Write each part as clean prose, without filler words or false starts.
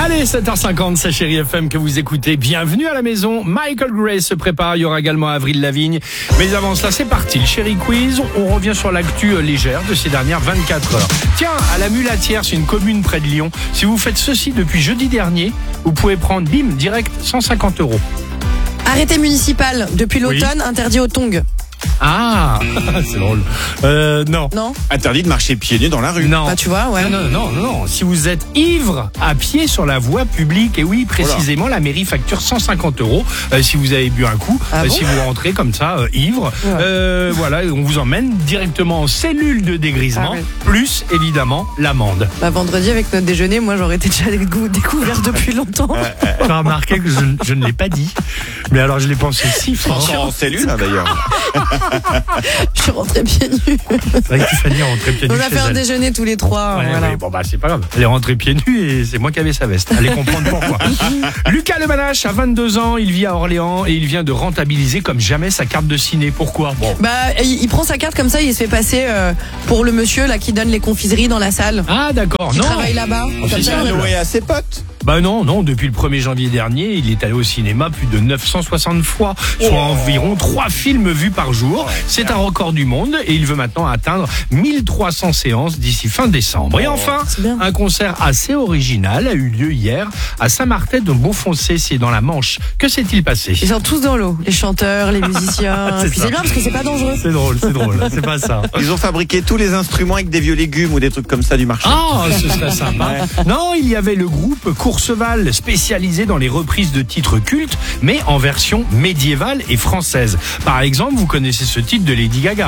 Allez, 7h50, c'est Chérie FM que vous écoutez. Bienvenue à la maison. Michael Gray se prépare. Il y aura également Avril Lavigne. Mais avant cela, c'est parti. Le Chérie Quiz. On revient sur l'actu légère de ces dernières 24 heures. Tiens, à la Mulatière, c'est une commune près de Lyon. Si vous faites ceci depuis jeudi dernier, vous pouvez prendre, bim, direct 150 €. Arrêté municipal. Depuis l'automne, interdit aux tongs. Ah, c'est drôle. Non. Non. Interdit de marcher pieds nus dans la rue. Non. Bah, tu vois, ouais. Non. Si vous êtes ivre à pied sur la voie publique, et oui, précisément, la mairie facture 150 € si vous avez bu un coup, Ah bon si vous rentrez comme ça, ivre. Ouais. Voilà, on vous emmène directement en cellule de dégrisement, Ah ouais. plus évidemment l'amende. Bah, vendredi, avec notre déjeuner, moi, j'aurais été déjà découvert depuis longtemps. Tu as remarqué que je ne l'ai pas dit, mais alors je l'ai pensé si fort. Encore en cellule, hein, d'ailleurs. Je suis rentrée pieds nus. C'est vrai que Tiffany est rentrée pieds nus On a chez fait un elle. déjeuner tous les trois. Ouais, voilà. ouais, bon bah c'est pas grave. Elle est rentrée pieds nus et c'est moi qui avais sa veste. Allez comprendre pourquoi. Lucas Lemanache a 22 ans, il vit à Orléans et il vient de rentabiliser comme jamais sa carte de ciné. Pourquoi? Bon. Bah, il prend sa carte comme ça, il se fait passer pour le monsieur là qui donne les confiseries dans la salle. Ah d'accord, Qui non. travaille là-bas. Oh, Comme c'est ça, ça, il- Noé à ses potes. Bah non, depuis le 1er janvier dernier, il est allé au cinéma plus de 960 fois, soit environ 3 films vus par jour. C'est un record du monde et il veut maintenant atteindre 1300 séances d'ici fin décembre. Et enfin, c'est bien. un concert assez original a eu lieu hier à Saint-Martin de Beaufoncé, c'est dans la Manche. Que s'est-il passé? Ils sont tous dans l'eau, les chanteurs, les musiciens. C'est Puis ça. c'est bien parce que c'est pas dangereux. C'est drôle, c'est pas ça. Ils ont fabriqué tous les instruments avec des vieux légumes ou des trucs comme ça du marché. Ah, ce serait sympa. Non, il y avait le groupe Courcheval, spécialisé dans les reprises de titres cultes, mais en version médiévale et française. Par exemple, vous connaissez ce titre de Lady Gaga.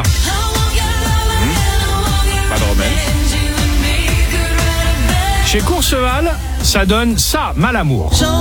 Pas de remède. Chez Courcheval, ça donne ça, Malamour.